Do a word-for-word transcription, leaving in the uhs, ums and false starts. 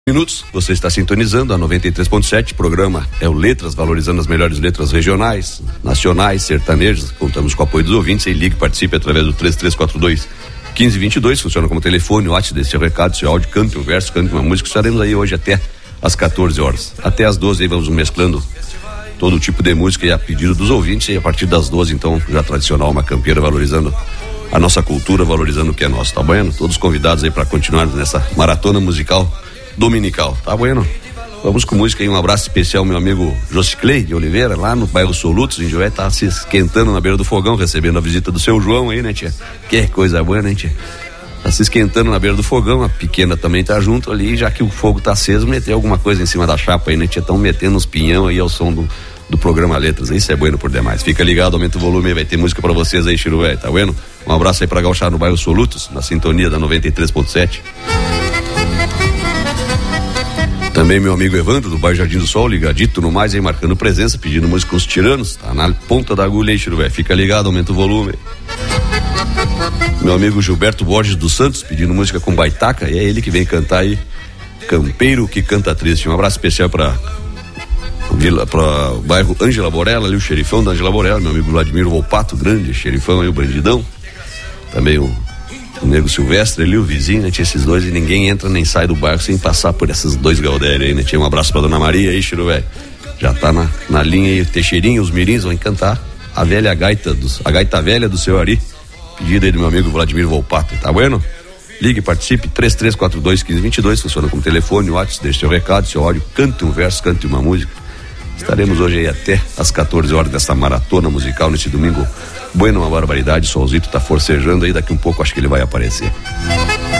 Minutos, você está sintonizando a noventa e três ponto sete, programa é o Letras, valorizando as melhores letras regionais, nacionais, sertanejas. Contamos com o apoio dos ouvintes e ligue, participe através do três três quatro dois, um cinco dois dois, funciona como telefone, o WhatsApp desse recado, seu áudio, cante um verso, cante uma música. Estaremos aí hoje até às quatorze horas, até às doze aí vamos mesclando todo tipo de música e a pedido dos ouvintes, e a partir das doze então, já tradicional, uma campeira valorizando a nossa cultura, valorizando o que é nosso, tá bueno? Todos convidados aí para continuar nessa maratona musical dominical, tá bueno? Vamos com música aí, um abraço especial ao meu amigo Josiclei de Oliveira, lá no bairro Solutos, em Joé, tá se esquentando na beira do fogão, recebendo a visita do seu João aí, né, tia? Que coisa boa, né, tia? Tá se esquentando na beira do fogão, a pequena também tá junto ali, já que o fogo tá aceso, meter alguma coisa em cima da chapa aí, né, tia? Tão metendo uns pinhão aí ao som do, do programa Letras, isso é bueno por demais. Fica ligado, aumenta o volume, vai ter música pra vocês aí, Chirué, tá bueno? Um abraço aí pra Gauchar no bairro Solutos, na sintonia da noventa e três ponto sete. Também meu amigo Evandro, do bairro Jardim do Sol, ligadito no mais aí, marcando presença, pedindo música com os tiranos, tá na ponta da agulha aí, Chirué, fica ligado, aumenta o volume. Meu amigo Gilberto Borges dos Santos, pedindo música com baitaca, e é ele que vem cantar aí, Campeiro que Canta Triste. Um abraço especial pra, pra o bairro Ângela Borella, ali o xerifão da Ângela Borella, meu amigo Vladimir Volpato, grande xerifão aí, o bandidão. Também o O Nego Silvestre ali, o vizinho, né? Tinha esses dois e ninguém entra nem sai do bairro sem passar por esses dois Galdério aí, né? Tinha um abraço pra Dona Maria aí, Chiru, velho. Já tá na, na linha aí, o Teixeirinho, os mirins vão cantar a velha gaita, dos, a gaita velha do seu Ari. Pedido aí do meu amigo Vladimir Volpato, tá bueno? Ligue, participe, três três quatro dois, um cinco dois dois, funciona como telefone, o WhatsApp, deixe seu recado, seu áudio, cante um verso, cante uma música. Estaremos hoje aí até às quatorze horas dessa maratona musical nesse domingo. Bueno, uma barbaridade, o solzito tá forcejando aí, daqui um pouco acho que ele vai aparecer.